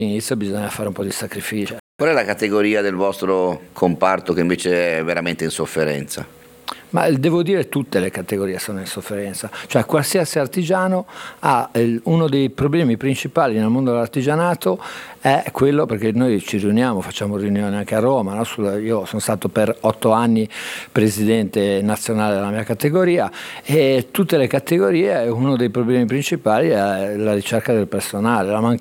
All'inizio bisogna fare un po' di sacrificio. Qual è la categoria del vostro comparto che invece è veramente in sofferenza? Ma devo dire tutte le categorie sono in sofferenza, cioè qualsiasi artigiano ha uno dei problemi principali nel mondo dell'artigianato è quello, perché noi ci riuniamo, facciamo riunioni anche a Roma, no? Io sono stato per 8 anni presidente nazionale della mia categoria e tutte le categorie uno dei problemi principali è la ricerca del personale, la